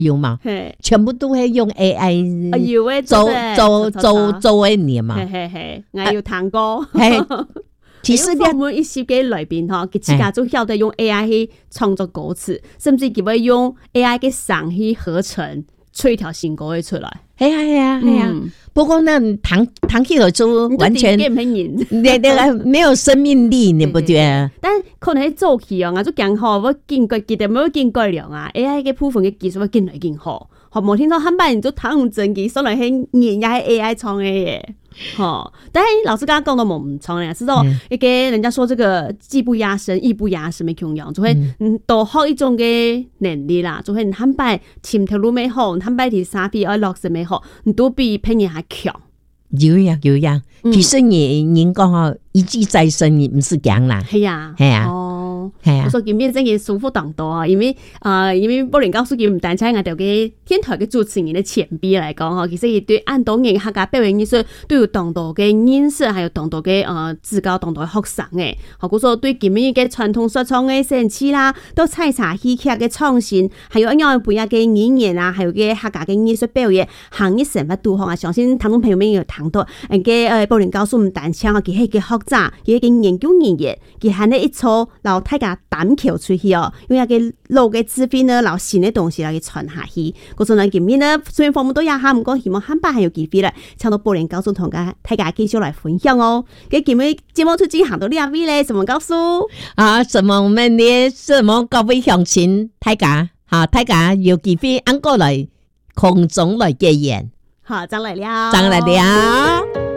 有嘛？全部都会用 AI 有诶， 做一年嘛。 我有聽過。 其實我們一些嘅裏邊嗬，佢自家就曉得用 AI 去創作歌詞，甚至佢會用 AI 嘅聲去合成，出一條新歌出來。 係啊。不過呢，彈起來就完全沒有生命力，你不覺得？ 但可能喺做起啊，我就講好，我見過，記得冇見過量啊 ，AI 嘅部分嘅技術會見來見好，學冇聽到很多人就彈真嘅，所以係人家係 AI 創嘅嘢。但係老師剛剛講到冇唔錯咧，是說一個人家說這個技不壓身，藝不壓身嘅強樣，就會多學一種嘅能力啦，就會很擺前條路未好，很擺啲沙皮而落實未好，你都比別人還強。 有呀，其實人講哦，一技在身，你唔是講啦。 係啊。我說今面真係舒服當多啊，因為布林告訴佢唔單止我哋嘅天台嘅主持人嘅前輩嚟講，其實亦對按當年客家表演藝術都有當多嘅認識，還有當多嘅指教當多嘅學生嘅。我說對今面嘅傳統說唱嘅神奇啦，都採茶戲劇嘅創新，還有一樣不一樣嘅語言啊，還有嘅客家嘅藝術表演，行業成不都好啊！相信聽眾朋友們有聽到，布林告訴唔單止佢係嘅學者，佢係研究語言，佢係呢一撮老大家膽橋出去哦，因為個老嘅智慧呢，老新嘅東西來傳下去。嗰陣呢，今面呢，雖然訪問都有下，唔過希望下擺還有機會咧，請到布林教授同大家繼續來分享哦。佢今日節目出境行到呢位咧，什麼教授啊？什麼我們呢？什麼各位鄉親大家好，大家有機會按過來空中來結緣。 好，張來了。